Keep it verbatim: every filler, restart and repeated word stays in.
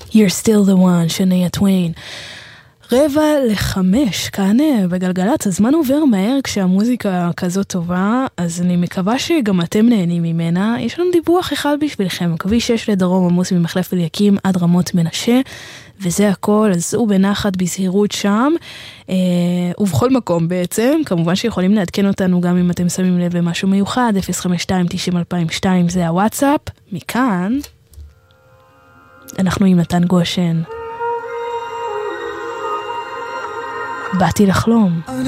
You're still the one, שניה טוויין. רבע לחמש, כאן בגלגלת, הזמן עובר מהר כשהמוזיקה כזאת טובה, אז אני מקווה שגם אתם נהנים ממנה. יש לנו דיווח אחד בשבילכם, כביש שש לדרום עמוס ממחלף אליקים עד רמות מנשה, וזה הכל, אז הוא בנחת בזהירות שם, אה, ובכל מקום בעצם, כמובן שיכולים לעדכן אותנו גם אם אתם שמים לב למשהו מיוחד, אפס חמש שתיים תשעים אלפיים ושתיים זה הוואטסאפ, מכאן, אנחנו עם נתן גושן. באתי לחלום.